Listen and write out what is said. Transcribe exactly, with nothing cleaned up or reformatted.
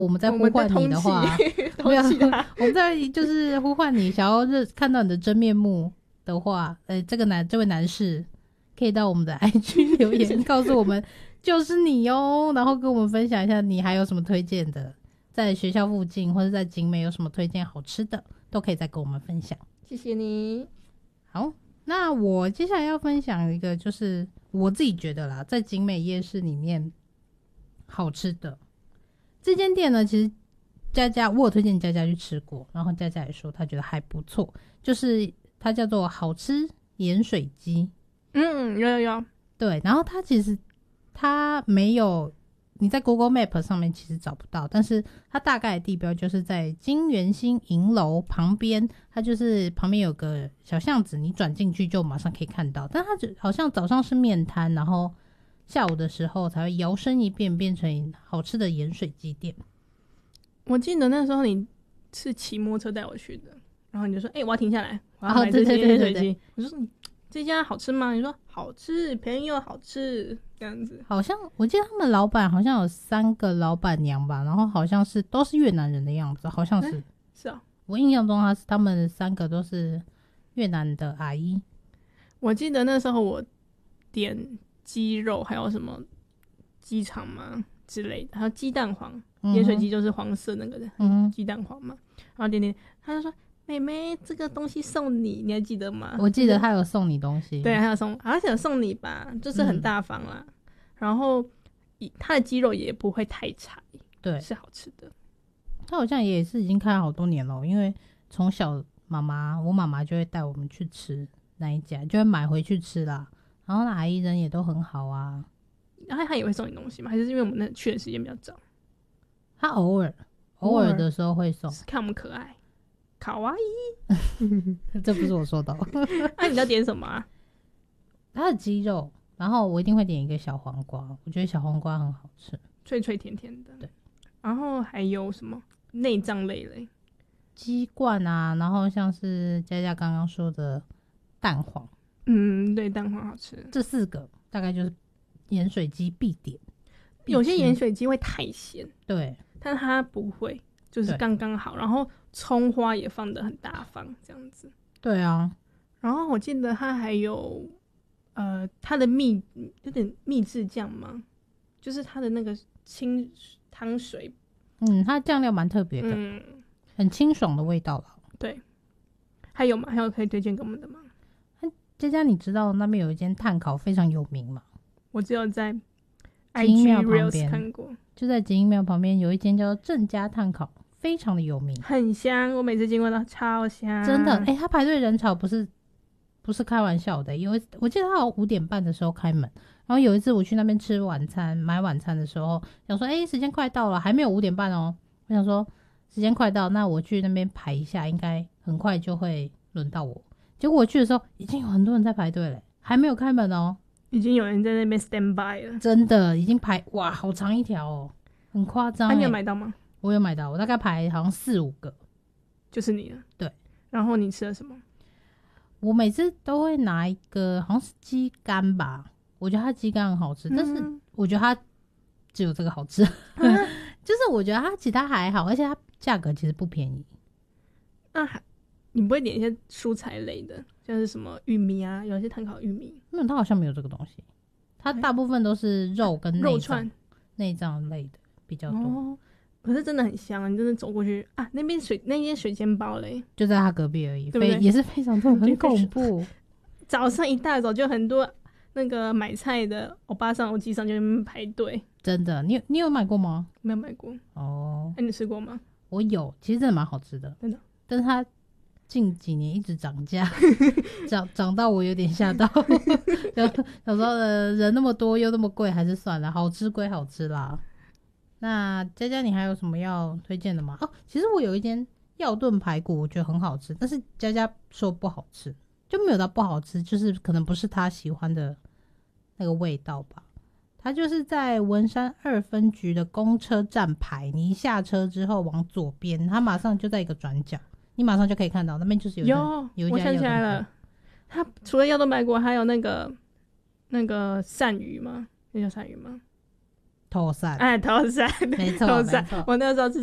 我们在呼唤你的话， 没有， 我们在就是呼唤你，想要认看到你的真面目的话，呃，这个男这位男士可以到我们的 I G 留言，告诉我们就是你哦，然后跟我们分享一下你还有什么推荐的，在学校附近或者在景美有什么推荐好吃的，都可以再跟我们分享。 谢谢你。 好，那我接下来要分享一个，就是我自己觉得啦，在景美夜市里面好吃的。这间店呢，其实佳佳我有推荐佳佳去吃过，然后佳佳也说她觉得还不错，就是它叫做好吃盐水鸡。 嗯，有有有。 对，然后它其实它没有你在 Google Map 上面其实找不到，但是它大概的地标就是在金元兴银楼旁边，它就是旁边有个小巷子，你转进去就马上可以看到。但它就好像早上是面摊，然后下午的时候才会摇身一变变成好吃的盐水鸡店。 我记得那时候你是骑摩托车带我去的，然后你就说：“哎、欸，我要停下来，我要买这些盐水鸡。”我就说：“这家好吃吗？”你说：“好吃，便宜又好吃。”这样子。好像我记得他们老板好像有三个老板娘吧，然后好像是都是越南人的样子，好像是。 欸、是啊， 我印象中他是他们三个都是越南的阿姨。 我记得那时候我点鸡肉还有什么鸡肠嘛之类的，还有鸡蛋黄，盐、嗯、水鸡就是黄色那个的鸡、嗯、蛋黄嘛，然后点点他就说：“妹妹，这个东西送你，你还记得吗？” 我记得他有送你东西。 对，他有送，而且有送你吧，就是很大方啦、嗯、然后他的鸡肉也不会太柴， 对， 是好吃的。 他好像也是已经开了好多年了，因为从小妈妈我妈妈就会带我们去吃那一家，就会买回去吃啦，然后那阿姨人也都很好啊。 然后他也会送你东西吗？还是因为我们那去的时间比较早？ 他偶尔偶尔的时候会送， 看我们可爱卡哇伊这不是我说的那、啊、你要点什么啊？ 他的鸡肉，然后我一定会点一个小黄瓜，我觉得小黄瓜很好吃， 脆脆甜甜的。 对， 然后还有什么内脏类类？ 鸡冠啊，然后像是佳佳刚刚说的蛋黄， 嗯，对，蛋黄好吃。 这四个大概就是盐水鸡必点。 有些盐水鸡会太咸， 对， 但它不会，就是刚刚好。然后葱花也放得很大方，这样子。 对啊。 然后我记得它还有，呃，它的秘有点秘制酱吗？就是它的那个清汤水， 嗯，它的酱料蛮特别的，嗯，很清爽的味道了。 对，还有吗？还有可以推荐给我们的吗？ 佳佳，你知道那边有一间炭烤非常有名吗？ 我只有在 I G Reels 看过， 就在景英庙旁边有一间叫郑家炭烤，非常的有名， 很香，我每次经过都超香， 真的。哎、欸，他排队人潮不是不是开玩笑的，因为我记得他好像五点半的时候开门，然后有一次我去那边吃晚餐买晚餐的时候，想说哎、欸、时间快到了，还没有五点半哦，我想说时间快到，那我去那边排一下，应该很快就会轮到我。结果我去的时候已经有很多人在排队了，还没有开门哦， 已经有人在那边 stand by 了， 真的已经排，哇，好长一条哦，很夸张。 啊，你有买到吗？ 我有买到，我大概排好像四五个， 就是你了。 对， 然后你吃了什么？ 我每次都会拿一个好像是鸡肝吧，我觉得它鸡肝很好吃、嗯、但是我觉得它只有这个好吃、嗯、就是我觉得它其他还好，而且它价格其实不便宜。 那还你不会点一些蔬菜类的，像是什么玉米啊？有一些炭烤玉米， 没有，它好像没有这个东西。它大部分都是肉跟内脏、 肉串、 内脏类的比较多。哦， 可是真的很香，你真的走过去啊，那边水那间水煎包嘞， 就在它隔壁而已， 对不对？ 也是非常多，很恐怖。 早上一大早就很多那个买菜的欧巴桑、欧吉桑就在那边排队。真的，你有你有买过吗？ 没有买过。哦，那、欸、你吃过吗？ 我有，其实真的蛮好吃的， 真的。 但是它近几年一直涨价，涨涨到我有点吓到。有有时候人那么多又那么贵，还是算了，好吃归好吃啦。那佳佳，你还有什么要推荐的吗？哦，其实我有一间药炖排骨，我觉得很好吃，但是佳佳说不好吃，就没有到不好吃，就是可能不是他喜欢的那个味道吧。它就是在文山二分局的公车站牌，你一下车之后往左边，它马上就在一个转角，你马上就可以看到那边就是有有有一家。 我想起来了，它除了药炖排骨，还有那个那个鳝鱼吗？那叫鳝鱼吗？ 头散， 哎，头散， 没错， 头散没错， 我那时候是